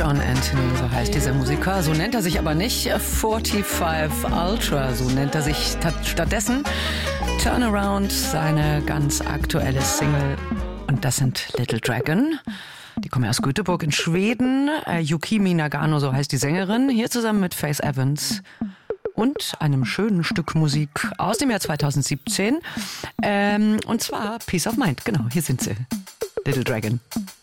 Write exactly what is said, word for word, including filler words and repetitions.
John Anthony, so heißt dieser Musiker. So nennt er sich aber nicht. fünfundvierzig Ultra, so nennt er sich stattdessen. Turnaround, seine ganz aktuelle Single. Und das sind Little Dragon. Die kommen aus Göteborg in Schweden. Yukimi Nagano, so heißt die Sängerin. Hier zusammen mit Faith Evans. Und einem schönen Stück Musik aus dem Jahr zweitausendsiebzehn. Ähm, und zwar Peace of Mind. Genau, hier sind sie. Little Dragon.